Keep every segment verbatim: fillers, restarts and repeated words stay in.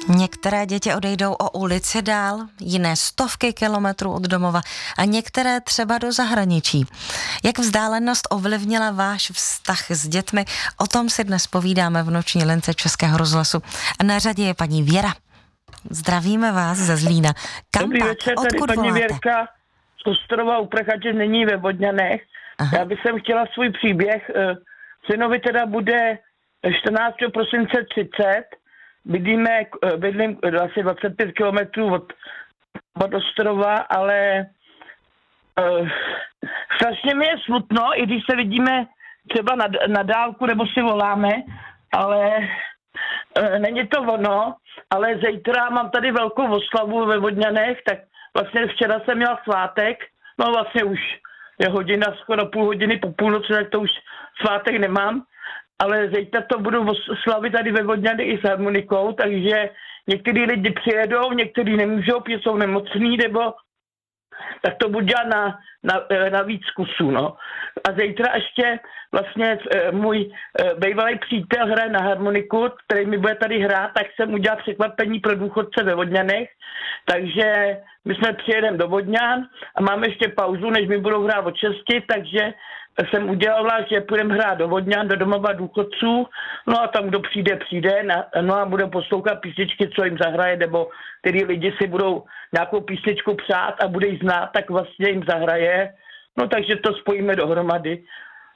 Některé děti odejdou o ulici dál, jiné stovky kilometrů od domova a některé třeba do zahraničí. Jak vzdálenost ovlivnila váš vztah s dětmi, o tom si dnes povídáme v noční lince Českého rozhlasu. A na řadě je paní Věra. Zdravíme vás ze Zlína. Kam Dobrý pak? večer, tady Odkud paní voláte? Věrka z Ostrova u Prachatic, není ve Vodňanech. Aha. Já bych sem chtěla svůj příběh. Synovi teda bude čtrnáctého prosince třicet. Bydlíme, bydlím asi dvacet pět kilometrů od, od Ostrova, ale uh, strašně mi je smutno, i když se vidíme třeba na, na dálku nebo si voláme, ale uh, není to ono. Ale zítra mám tady velkou oslavu ve Vodňanech, tak vlastně včera jsem měla svátek, no vlastně už je hodina, skoro půl hodiny po půlnoci, tak to už svátek nemám, ale zítra to budu slavit tady ve Vodňanech i s harmonikou, takže některý lidi přijedou, některý nemůžou, protože jsou nemocní, nebo tak to budu dělat na, na, na víc kusů, no. A zítra ještě vlastně můj bývalý přítel hraje na harmoniku, který mi bude tady hrát, tak jsem udělal překvapení pro důchodce ve Vodňanech, takže my jsme přijedeme do Vodňan a máme ještě pauzu, než mi budou hrát od šesti, takže jsem udělala, že půjdeme hrát do Vodňan, do domova důchodců, no a tam, kdo přijde, přijde, na, no a budou poslouchat písničky, co jim zahraje, nebo který lidi si budou nějakou písničku přát a bude ji znát, tak vlastně jim zahraje, no takže to spojíme dohromady.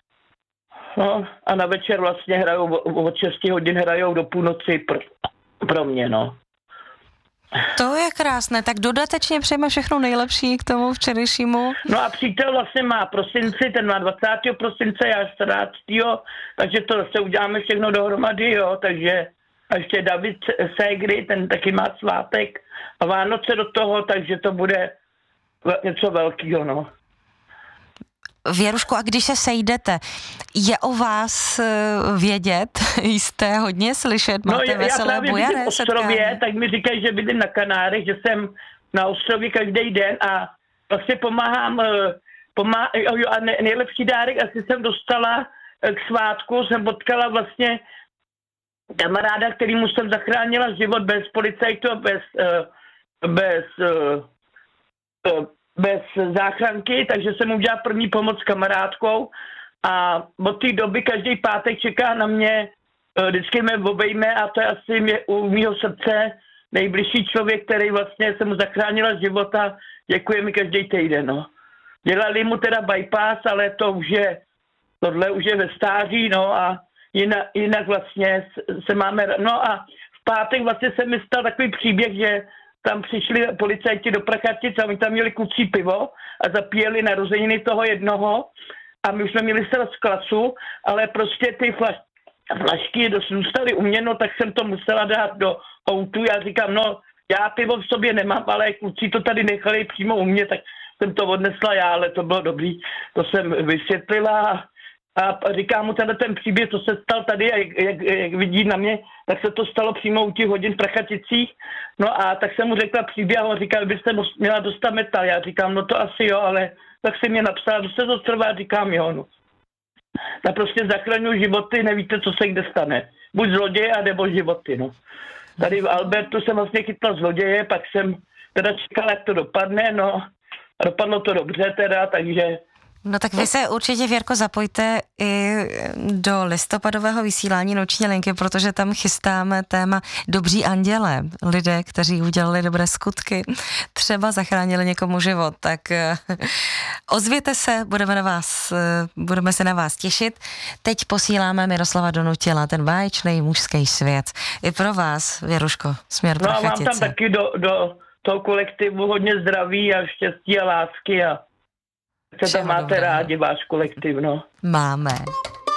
No a na večer vlastně hrajou, od šesti hodin hrajou do půlnoci pro, pro mě, no. To je krásné, tak dodatečně přejeme všechno nejlepší k tomu včerejšímu. No a přítel vlastně má prosinci, ten má dvacátého prosince, já čtrnáctého takže to se uděláme všechno dohromady, jo, takže a ještě David Ségry, ten taky má svátek a Vánoce do toho, takže to bude něco velkého, no. Věruško, a když se sejdete, je o vás vědět? Jste hodně slyšet? Máte no, veselé bujaré v Ostrově, tak mi říkají, že bydlím na Kanárech, že jsem na ostrově každý den a vlastně pomáhám, pomáhám a nejlepší dárek asi jsem dostala k svátku, jsem potkala vlastně kamaráda, kterýmu jsem zachránila život bez policajtu, bez, bez bez záchranky, takže jsem udělala první pomoc s kamarádkou a od té doby každý pátek čeká na mě, vždycky mě obejme a to je asi mě, u mýho srdce nejbližší člověk, který vlastně jsem mu zachránila život a děkuje mi každý týden, no. Dělali mu teda bypass, ale to už je, tohle už je ve stáří, no a jinak, jinak vlastně se máme, no a v pátek vlastně se mi stal takový příběh, že tam přišli policajti do Prachatic a oni tam měli kucí pivo a zapíjeli narozeniny toho jednoho a my už jsme měli z klasu, ale prostě ty flaš, flašky zůstaly u mě, no tak jsem to musela dát do autu. Já říkám, no já pivo v sobě nemám, ale kluci to tady nechali přímo u mě, tak jsem to odnesla já, ale to bylo dobrý. To jsem vysvětlila a říkám mu tenhle ten příběh, co se stal tady, jak, jak, jak vidí na mě, tak se to stalo přímo u těch hodin v Prachaticích. No a tak jsem mu řekla příběh a on říkal, byste měla dostat metal. Já říkám, no to asi jo, ale tak si mě napsala, že se to trvá, říkám jo, no. Tak prostě zachraňuji životy, nevíte, co se kde stane. Buď zloděje, a nebo životy, no. Tady v Albertu jsem vlastně chytla zloděje, pak jsem teda čekala, jak to dopadne, no. A dopadlo to dobře teda, takže... No tak vy se určitě, Věrko, zapojte i do listopadového vysílání Noční linky, protože tam chystáme téma Dobří andělé, lidé, kteří udělali dobré skutky, třeba zachránili někomu život, tak ozvěte se, budeme, na vás, budeme se na vás těšit. Teď posíláme Miroslava Donutila, ten báječný mužský svět. I pro vás, Věruško, směr Prachatice. No a mám tam taky do, do toho kolektivu hodně zdraví a štěstí a lásky a se tam máte dobrého. rádi váš kolektiv, no. Máme.